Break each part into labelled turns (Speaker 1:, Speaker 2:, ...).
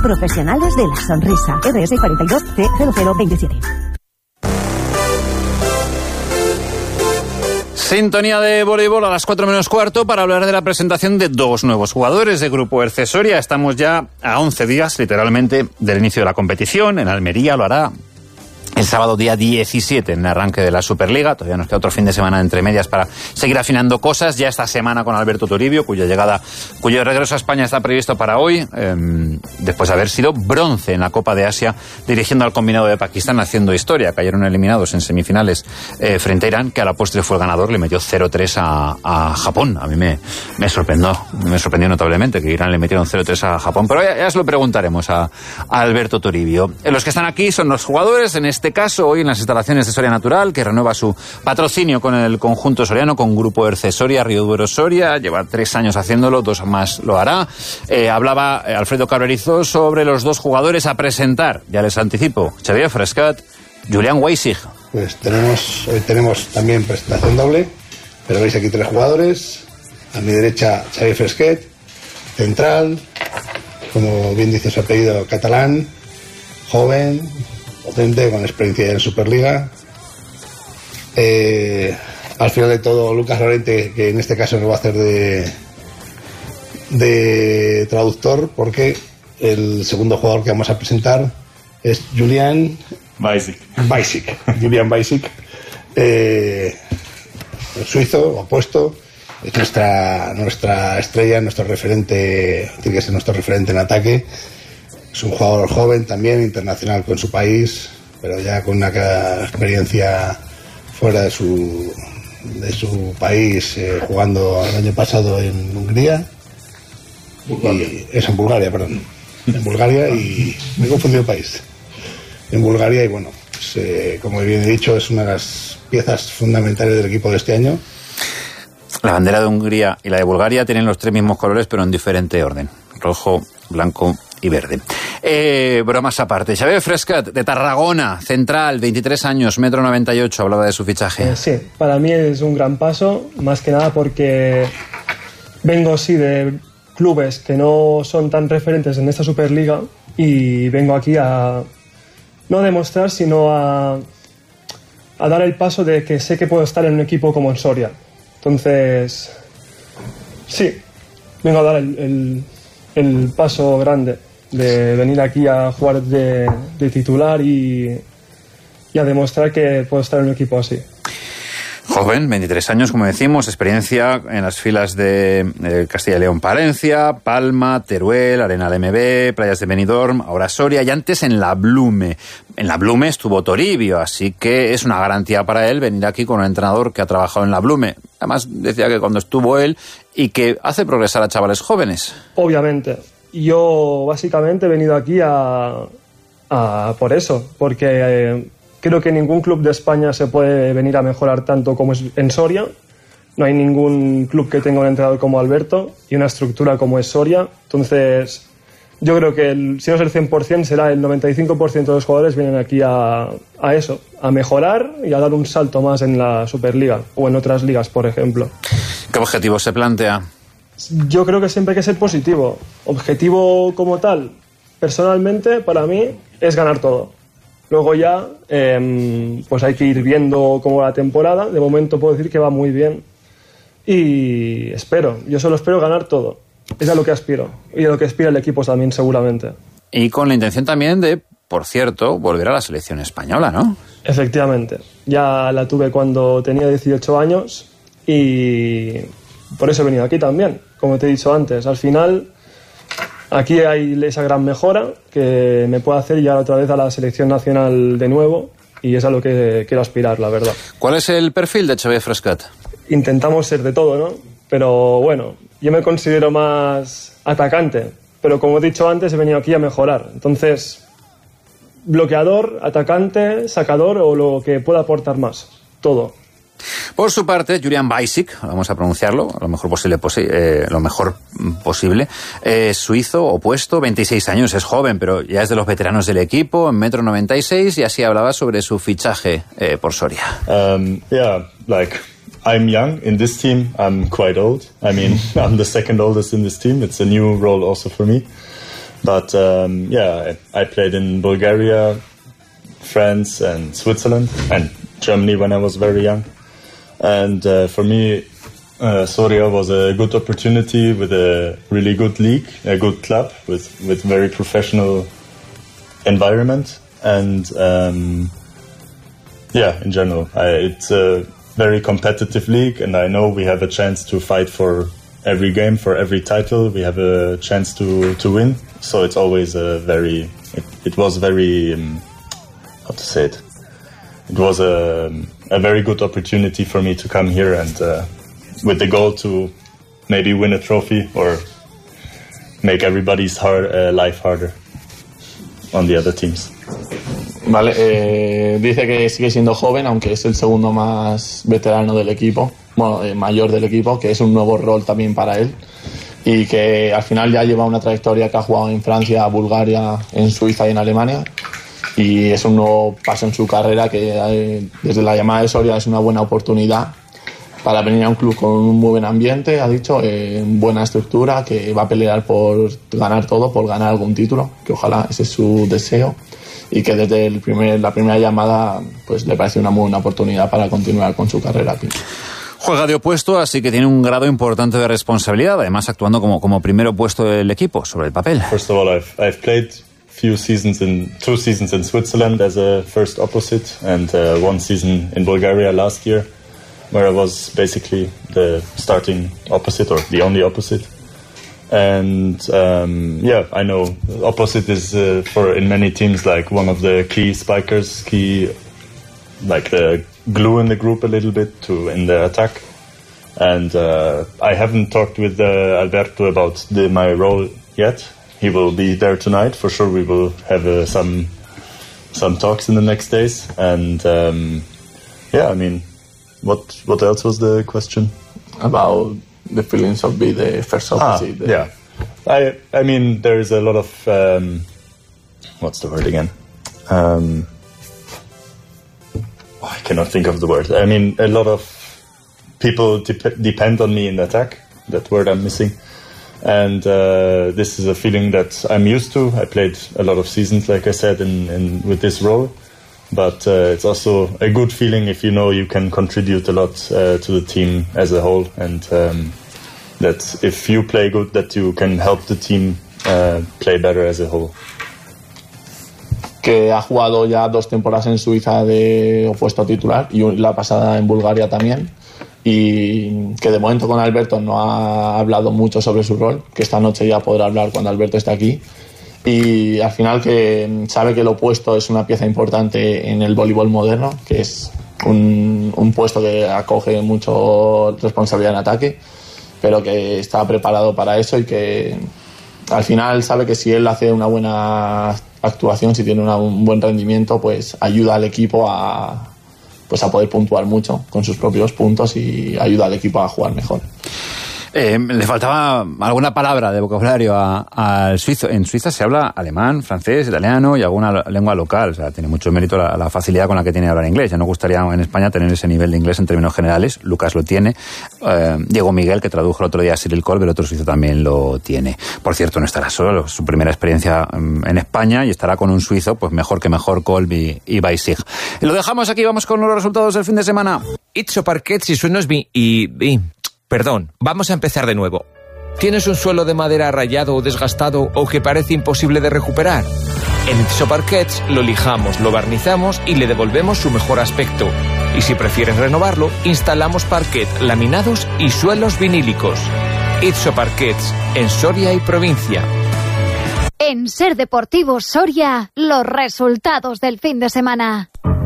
Speaker 1: Profesionales de la sonrisa. RS 42 C0027.
Speaker 2: Sintonía de voleibol a las 4 menos cuarto para hablar de la presentación de dos nuevos jugadores de Grupo Erce Soria. Estamos ya a 11 días, literalmente, del inicio de la competición. En Almería lo hará el sábado día 17 en el arranque de la Superliga. Todavía nos queda otro fin de semana entre medias para seguir afinando cosas. Ya esta semana con Alberto Toribio, cuyo regreso a España está previsto para hoy, después de haber sido bronce en la Copa de Asia dirigiendo al combinado de Pakistán, haciendo historia. Cayeron eliminados en semifinales frente a Irán, que a la postre fue el ganador, le metió 0-3 a Japón. A mí me sorprendió notablemente que Irán le metieron 0-3 a Japón, pero ya se lo preguntaremos a Alberto Toribio. Los que están aquí son los jugadores, en este caso hoy en las instalaciones de Soria Natural, que renueva su patrocinio con el conjunto soriano, con Grupo Erce Soria, Río Duero Soria. Lleva 3 años haciéndolo, 2 más lo hará. Hablaba Alfredo Cabrerizo sobre los dos jugadores a presentar. Ya les anticipo: Xavier Frescat, Julián Weissig.
Speaker 3: Pues hoy tenemos también presentación doble, pero veis aquí 3 jugadores. A mi derecha, Xavier Frescat, central, como bien dice su apellido, catalán, joven, potente, con experiencia en Superliga. Al final de todo, Lucas Lorente, que en este caso nos va a hacer de traductor, porque el segundo jugador que vamos a presentar es Julián Weissig. Julián Weissig, suizo, opuesto. Es nuestra estrella, nuestro referente, tiene que ser nuestro referente en ataque. Es un jugador joven también, internacional con su país, pero ya con una experiencia fuera de su país, jugando el año pasado en Hungría. En Bulgaria, y me he confundido de país. En Bulgaria, y bueno, pues, como bien he dicho, es una de las piezas fundamentales del equipo de este año.
Speaker 2: La bandera de Hungría y la de Bulgaria tienen los 3 mismos colores, pero en diferente orden: rojo, blanco y verde. Bromas aparte. Xavier Frescat, de Tarragona, central, 23 años, 1,98 m, hablaba de su fichaje.
Speaker 4: Sí, para mí es un gran paso, más que nada porque vengo de clubes que no son tan referentes en esta Superliga, y vengo aquí a no a demostrar, sino a dar el paso de que sé que puedo estar en un equipo como en Soria. Entonces, sí, vengo a dar el paso grande de venir aquí a jugar de titular y a demostrar que puedo estar en un equipo así.
Speaker 2: Joven, 23 años, como decimos, experiencia en las filas de Castilla y León, Palencia, Palma, Teruel, Arenal MB, Playas de Benidorm, ahora Soria, y antes en la Blume. En la Blume estuvo Toribio, así que es una garantía para él venir aquí con un entrenador que ha trabajado en la Blume. Además, decía que cuando estuvo él, y que hace progresar a chavales jóvenes.
Speaker 4: Obviamente. Yo básicamente he venido aquí por eso, porque creo que ningún club de España se puede venir a mejorar tanto como es en Soria. No hay ningún club que tenga un entrenador como Alberto y una estructura como es Soria. Entonces, yo creo que si no es el 100%, será el 95% de los jugadores vienen aquí a eso, a mejorar y a dar un salto más en la Superliga o en otras ligas, por ejemplo.
Speaker 2: ¿Qué objetivo se plantea?
Speaker 4: Yo creo que siempre hay que ser positivo. Objetivo como tal, personalmente, para mí, es ganar todo. Luego ya, pues hay que ir viendo cómo va la temporada. De momento puedo decir que va muy bien. Y yo solo espero ganar todo. Es a lo que aspiro. Y a lo que aspira el equipo también, seguramente.
Speaker 2: Y con la intención también de, por cierto, volver a la selección española, ¿no?
Speaker 4: Efectivamente. Ya la tuve cuando tenía 18 años y por eso he venido aquí también, como te he dicho antes. Al final, aquí hay esa gran mejora que me puede hacer llegar otra vez a la selección nacional de nuevo, y es a lo que quiero aspirar, la verdad.
Speaker 2: ¿Cuál es el perfil de Xavier Frescat?
Speaker 4: Intentamos ser de todo, ¿no? Pero bueno, yo me considero más atacante, pero como he dicho antes, he venido aquí a mejorar. Entonces, bloqueador, atacante, sacador o lo que pueda aportar más. Todo.
Speaker 2: Por su parte, Julián Weissig, vamos a pronunciarlo lo mejor posible, suizo, opuesto, 26 años, es joven, pero ya es de los veteranos del equipo, 1,96 m, y así hablaba sobre su fichaje por Soria.
Speaker 5: I'm young in this team. I'm quite old. I mean, I'm the second oldest in this team. It's a new role also for me. But I played in Bulgaria, France and Switzerland and Germany when I was very young. And for me, Soria was a good opportunity with a really good league, a good club with very professional environment. And in general, it's a very competitive league, and I know we have a chance to fight for every game, for every title. We have a chance to win. So it's always it was very, how to say it? It was a very good opportunity for me to come here and with the goal to maybe win a trophy or make everybody's life harder on the other teams.
Speaker 6: Vale, dice que sigue siendo joven, aunque es el segundo más veterano del equipo, mayor del equipo, que es un nuevo rol también para él y que al final ya lleva una trayectoria que ha jugado en Francia, Bulgaria, en Suiza y en Alemania, y es un nuevo paso en su carrera que desde la llamada de Soria es una buena oportunidad para venir a un club con un muy buen ambiente, ha dicho, buena estructura, que va a pelear por ganar todo, por ganar algún título, que ojalá ese es su deseo, y que desde la primera llamada pues le parece una muy buena oportunidad para continuar con su carrera aquí.
Speaker 2: Juega de opuesto, así que tiene un grado importante de responsabilidad, además actuando como primer opuesto del equipo sobre el papel.
Speaker 5: First of all, I've played two seasons in Switzerland as a first opposite and one season in Bulgaria last year, where I was basically the starting opposite or the only opposite. And I know opposite is in many teams like one of the key spikers, like the glue in the group a little bit in the attack. And I haven't talked with Alberto about my role yet. He will be there tonight for sure. We will have some talks in the next days. And I mean, what else was the question?
Speaker 6: About the feelings of being the first opposite.
Speaker 5: I mean, there is a lot of what's the word again? I cannot think of the word. I mean, a lot of people depend on me in the attack. That word I'm missing. And this is a feeling that I'm used to. I played a lot of seasons, like I said, in with this role. But it's also a good feeling if you know you can contribute a lot to the team as a whole, and that if you play good, that you can help the team play better as a whole.
Speaker 6: Que ha jugado ya 2 temporadas en Suiza de opuesto titular y la pasada en Bulgaria también, y que de momento con Alberto no ha hablado mucho sobre su rol, que esta noche ya podrá hablar cuando Alberto esté aquí, y al final que sabe que el opuesto es una pieza importante en el voleibol moderno, que es un puesto que acoge mucho responsabilidad en ataque, pero que está preparado para eso, y que al final sabe que si él hace una buena actuación, si tiene un buen rendimiento, pues ayuda al equipo a poder puntuar mucho con sus propios puntos y ayuda al equipo a jugar mejor.
Speaker 2: Le faltaba alguna palabra de vocabulario al suizo. En Suiza se habla alemán, francés, italiano y alguna lengua local. O sea, tiene mucho mérito la facilidad con la que tiene hablar inglés. Ya nos gustaría en España tener ese nivel de inglés en términos generales. Lucas lo tiene. Diego Miguel, que tradujo el otro día a Cyril Kolb, el otro suizo, también lo tiene. Por cierto, no estará solo. Es su primera experiencia en España y estará con un suizo, pues mejor que mejor, Kolb y Weissig. Lo dejamos aquí, vamos con los resultados del fin de semana.
Speaker 7: Itso Parquet, si suenos Perdón, vamos a empezar de nuevo. ¿Tienes un suelo de madera rayado o desgastado o que parece imposible de recuperar? En Itso Parquets lo lijamos, lo barnizamos y le devolvemos su mejor aspecto. Y si prefieres renovarlo, instalamos parquet, laminados y suelos vinílicos. Itso Parquets, en Soria y provincia.
Speaker 8: En Ser Deportivo Soria, los resultados del fin de semana.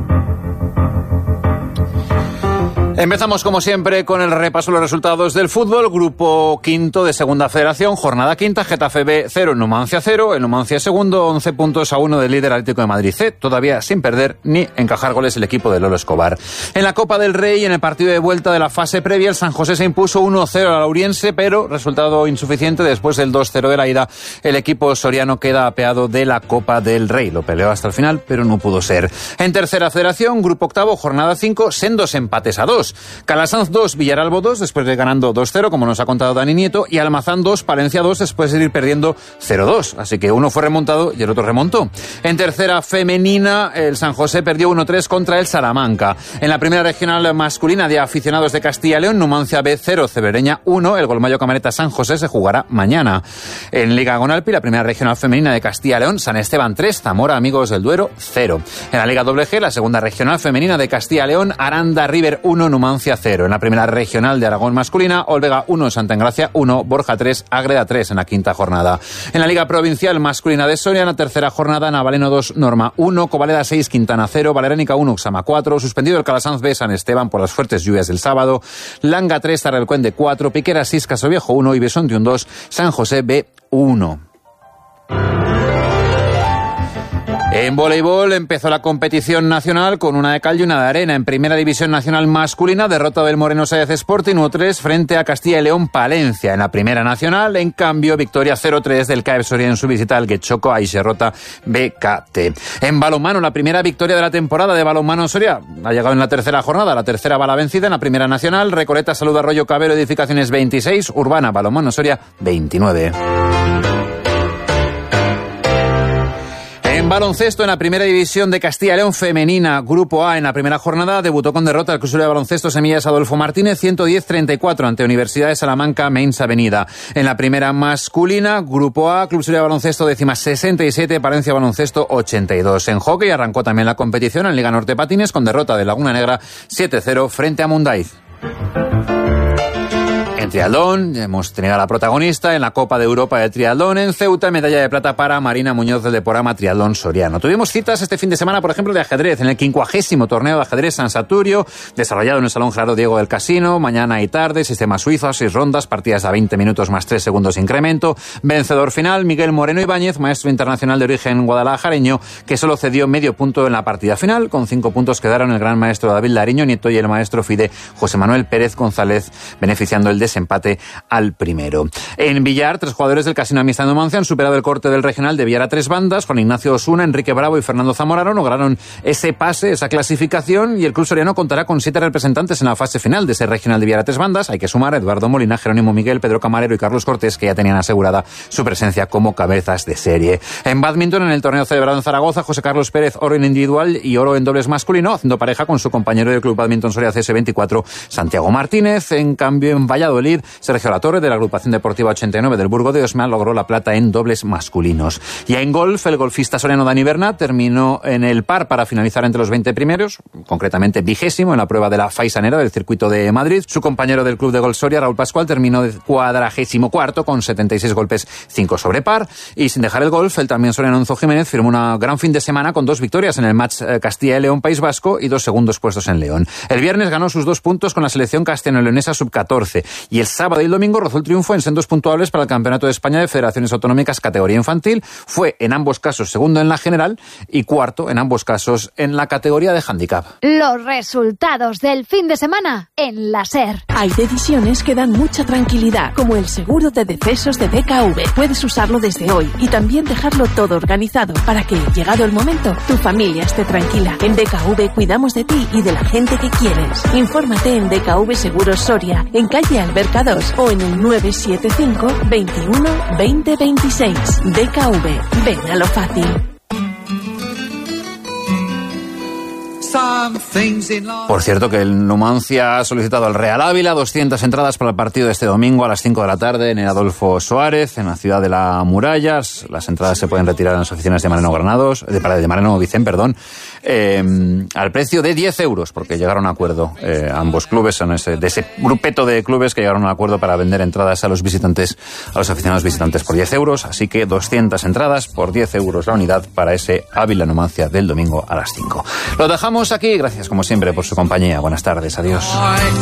Speaker 2: Empezamos como siempre con el repaso de los resultados del fútbol. Grupo quinto de Segunda Federación, jornada quinta, Getafe B 0, Numancia 0, el Numancia segundo, 11 puntos a 1 del líder Atlético de Madrid C, todavía sin perder ni encajar goles el equipo de Lolo Escobar. En la Copa del Rey, en el partido de vuelta de la fase previa, el San José se impuso 1-0 al Lauriense, pero resultado insuficiente. Después del 2-0 de la ida, el equipo soriano queda apeado de la Copa del Rey. Lo peleó hasta el final, pero no pudo ser. En Tercera Federación, grupo octavo, jornada 5, sendos empates a 2. 2. Calasanz 2, Villaralbo 2, después de ganando 2-0, como nos ha contado Dani Nieto, y Almazán 2, Palencia 2, después de ir perdiendo 0-2. Así que uno fue remontado y el otro remontó. En tercera femenina, el San José perdió 1-3 contra el Salamanca. En la primera regional masculina de aficionados de Castilla y León, Numancia B 0, Cebereña 1, el Golmayo Camareta San José se jugará mañana. En Liga Gonalpi, la primera regional femenina de Castilla y León, San Esteban 3, Zamora Amigos del Duero 0. En la Liga WG, la segunda regional femenina de Castilla y León, Aranda River 1, Numancia 0. En la primera regional de Aragón masculina, Olvega 1, Santa Engracia 1, Borja 3, Ágreda 3 en la quinta jornada. En la Liga Provincial masculina de Soria, en la tercera jornada, Navaleno 2, Norma 1, Covaleda 6, Quintana 0, Valeránica 1, Uxama 4, suspendido el Calasanz B San Esteban por las fuertes lluvias del sábado, Langa 3, Tarrelcuende 4, Piquera 6, Casoviejo 1 y Besontium 2, San José B 1. En voleibol empezó la competición nacional con una de cal y una de arena. En primera división nacional masculina, derrota del Moreno Sáenz Sporting 1-3 frente a Castilla y León Palencia. En la primera nacional, en cambio, victoria 0-3 del CAEF Soria en su visita al Guechoco Aixerrota BKT. En balonmano, la primera victoria de la temporada de balonmano Soria ha llegado en la tercera jornada. La tercera bala vencida en la primera nacional. Recoleta Salud Arroyo Cabero Edificaciones 26, Urbana Balonmano Soria 29. En baloncesto, en la primera división de Castilla y León femenina, Grupo A, en la primera jornada, debutó con derrota el Club Soria de Baloncesto Semillas Adolfo Martínez, 110-34 ante Universidad de Salamanca, Mains Avenida. En la primera masculina, Grupo A, Club Soria de Baloncesto 67, Palencia Baloncesto 82. En hockey arrancó también la competición en Liga Norte Patines con derrota de Laguna Negra 7-0 frente a Mundaiz. En triatlón, hemos tenido a la protagonista en la Copa de Europa de Triatlón en Ceuta, medalla de plata para Marina Muñoz del Deporama Triatlón Soriano. Tuvimos citas este fin de semana, por ejemplo, de ajedrez, en el 50º torneo de ajedrez San Saturio, desarrollado en el Salón Gerardo Diego del Casino, mañana y tarde, sistema suizo, 6 rondas, partidas a 20 minutos más 3 segundos incremento. Vencedor final, Miguel Moreno Ibáñez, maestro internacional de origen guadalajareño, que solo cedió medio punto en la partida final. Con 5 puntos quedaron el gran maestro David Lariño Nieto y el maestro FIDE José Manuel Pérez González, beneficiando el desempate al primero. En billar, 3 jugadores del Casino Amistad de Numancia han superado el corte del regional de billar a 3 bandas. Juan Ignacio Osuna, Enrique Bravo y Fernando Zamorano lograron ese pase, esa clasificación, y el club soriano contará con 7 representantes en la fase final de ese regional de billar a 3 bandas. Hay que sumar a Eduardo Molina, Jerónimo Miguel, Pedro Camarero y Carlos Cortés, que ya tenían asegurada su presencia como cabezas de serie. En bádminton, en el torneo celebrado en Zaragoza, José Carlos Pérez, oro en individual y oro en dobles masculino, haciendo pareja con su compañero del Club Bádminton Soria CS24, Santiago Martínez. En cambio, en Valladolid, Sergio Latorre, de la Agrupación Deportiva 89 del Burgo de Osma, logró la plata en dobles masculinos. Y en golf, el golfista soriano Dani Berna terminó en el par para finalizar entre los 20 primeros, concretamente 20º en la prueba de la Faisanera del circuito de Madrid. Su compañero del Club de Golf Soria, Raúl Pascual, terminó de 44º con 76 golpes, 5 sobre par. Y sin dejar el golf, el también soriano Enzo Jiménez firmó una gran fin de semana con 2 victorias en el match Castilla y León País Vasco y 2 segundos puestos en León. El viernes ganó sus 2 puntos con la selección castellano-leonesa sub-14 y el sábado y el domingo rozó el triunfo en sendos puntuables para el Campeonato de España de Federaciones Autonómicas categoría infantil. Fue en ambos casos segundo en la general y cuarto en ambos casos en la categoría de handicap.
Speaker 8: Los resultados del fin de semana en la SER.
Speaker 9: Hay decisiones que dan mucha tranquilidad, como el seguro de decesos de DKV. Puedes usarlo desde hoy y también dejarlo todo organizado para que, llegado el momento, tu familia esté tranquila. En DKV cuidamos de ti y de la gente que quieres. Infórmate en DKV Seguros Soria, en calle Alberca 2 o en el 975 21 20 26. DKV, ven a lo fácil.
Speaker 2: Por cierto, que el Numancia ha solicitado al Real Ávila 200 entradas para el partido de este domingo a las 5 de la tarde en el Adolfo Suárez, en la ciudad de la Muralla. Las entradas se pueden retirar en las oficinas de Mariano de Mariano Vicent, al precio de 10 euros, porque llegaron a acuerdo ambos clubes, de ese grupeto de clubes que llegaron a acuerdo para vender entradas a los visitantes, a los aficionados visitantes por 10 euros. Así que 200 entradas por 10 euros la unidad para ese Ávila Numancia del domingo a las 5. Lo dejamos aquí, gracias como siempre por su compañía. Buenas tardes, adiós.